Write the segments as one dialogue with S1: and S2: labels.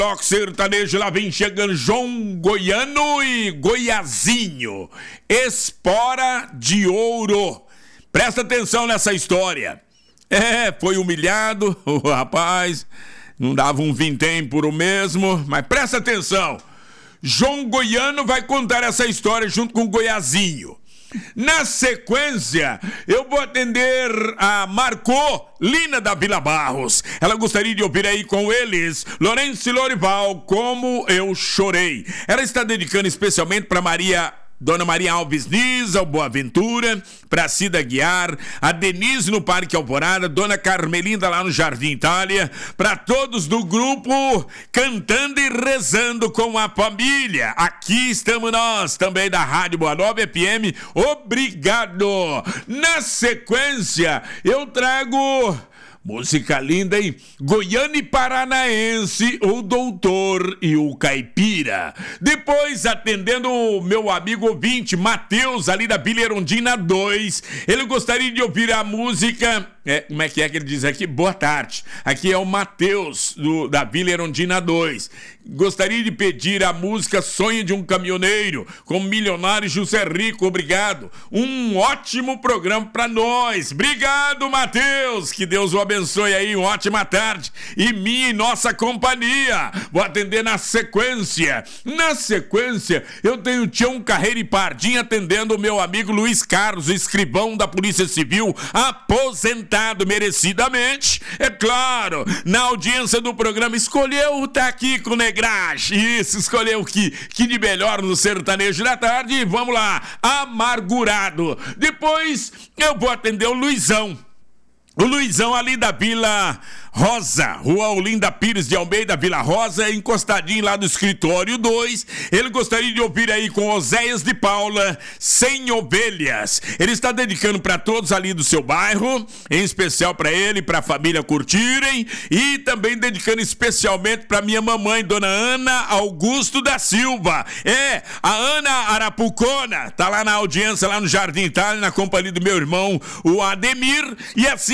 S1: Toque sertanejo, lá vem chegando João Goiano e Goiazinho, espora de ouro. Presta atenção nessa história. Foi humilhado, o rapaz, não dava um vintém por o mesmo, mas presta atenção. João Goiano vai contar essa história junto com o Goiazinho. Na sequência, eu vou atender a Marcolina da Vila Barros. Ela gostaria de ouvir aí com eles Lourenço e Lorival, Como Eu Chorei. Ela está dedicando especialmente para Dona Maria Alves Nisa, o Boaventura, para Cida Guiar, a Denise no Parque Alvorada, Dona Carmelinda lá no Jardim Itália, para todos do grupo Cantando e Rezando com a Família. Aqui estamos nós, também da Rádio Boa Nova FM. Obrigado! Na sequência, eu trago música linda, hein? Goiano e Paranaense, o Doutor e o Caipira. Depois, atendendo o meu amigo ouvinte, Matheus, ali da Vila Erundina 2. Ele gostaria de ouvir a música... como é que ele diz aqui? Boa tarde. Aqui é o Matheus, da Vila Erundina 2. Gostaria de pedir a música Sonho de um Caminhoneiro, com Milionário José Rico. Obrigado. Um ótimo programa pra nós. Obrigado, Matheus. Que Deus o abençoe aí. Uma ótima tarde. E minha e nossa companhia. Vou atender na sequência. Na sequência, eu tenho Tião Carreira e Pardim atendendo o meu amigo Luiz Carlos, escrivão da Polícia Civil, aposentado merecidamente. É claro, na audiência do programa escolheu tá aqui com o Negrage. Isso, escolheu o que de melhor no sertanejo da tarde. E vamos lá, Amargurado. Depois eu vou atender o Luizão. O Luizão ali da Vila Rosa, Rua Olinda Pires de Almeida, Vila Rosa, encostadinho lá do escritório 2. Ele gostaria de ouvir aí com Oséias de Paula, Sem Ovelhas. Ele está dedicando para todos ali do seu bairro, em especial para ele e para a família curtirem, e também dedicando especialmente para minha mamãe, Dona Ana Augusto da Silva. A Ana Arapucona, tá lá na audiência, lá no Jardim Itália, na companhia do meu irmão, o Ademir, e assim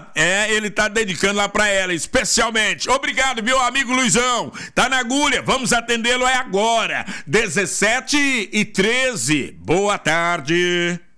S1: ele tá dedicando lá pra ela, especialmente. Obrigado, meu amigo Luizão. Tá na agulha, vamos atendê-lo agora. 17h13. Boa tarde.